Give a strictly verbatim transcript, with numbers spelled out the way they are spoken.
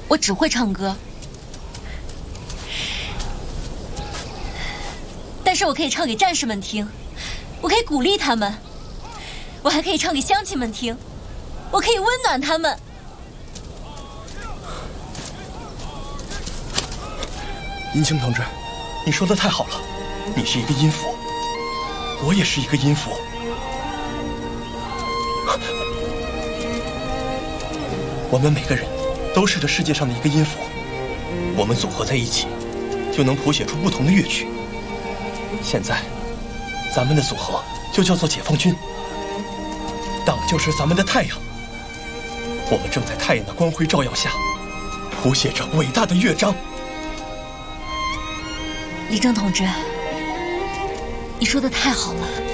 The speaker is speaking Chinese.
我只会唱歌，但是我可以唱给战士们听，我可以鼓励他们，我还可以唱给乡亲们听，我可以温暖他们。 银青同志，你说的太好了，你是一个音符，我也是一个音符。我们每个人都是这世界上的一个音符，我们组合在一起，就能谱写出不同的乐曲。现在，咱们的组合就叫做解放军，党就是咱们的太阳，我们正在太阳的光辉照耀下，谱写着伟大的乐章。 李正同志，你说的太好了。